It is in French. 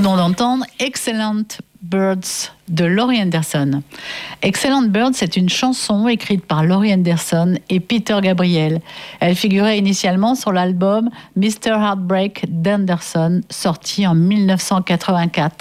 venons d'entendre Excellent Birds de Laurie Anderson. Excellent Birds, c'est une chanson écrite par Laurie Anderson et Peter Gabriel. Elle figurait initialement sur l'album Mr. Heartbreak d'Anderson, sorti en 1984.